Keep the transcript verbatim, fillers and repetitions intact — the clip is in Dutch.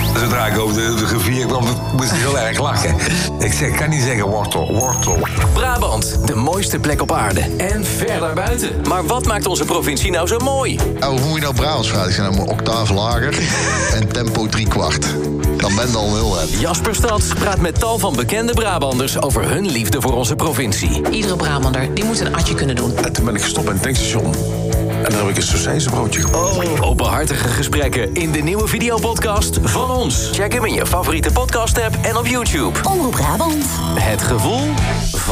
Zodra ik over de, de rivier kwam, moest ik heel erg lachen. Ik zeg, ik kan niet zeggen wortel, wortel. Brabant, de mooiste plek op aarde. En ver daarbuiten. Maar wat maakt onze provincie nou zo mooi? Oh, hoe moet je nou Brabants praten? Ik zeg nou een octaaf lager en tempo drie kwart. Dan ben je al heel happy. Jasper Stads praat met tal van bekende Brabanders over hun liefde voor onze provincie. Iedere Brabander die moet een atje kunnen doen. En toen ben ik gestopt bij een tankstation. En dan heb ik een sausijzenbroodje gekocht. Oh. Openhartige gesprekken in de nieuwe videopodcast van ons. Check hem in je favoriete podcast-app en op YouTube. Omroep Brabant. Het gevoel